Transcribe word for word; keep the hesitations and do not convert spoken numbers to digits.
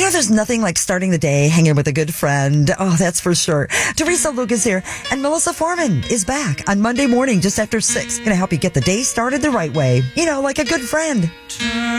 You know, there's nothing like starting the day hanging with a good friend. Oh, that's for sure. Teresa Lucas here, and Melissa Foreman is back on Monday morning just after six. Going to help you get the day started the right way. You know, like a good friend.